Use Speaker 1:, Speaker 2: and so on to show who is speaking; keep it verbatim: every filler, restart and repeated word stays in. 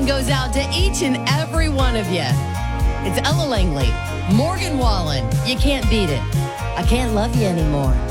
Speaker 1: goes out to each and every one of you. It's Ella Langley, Morgan Wallen. You can't beat it. I can't love you anymore.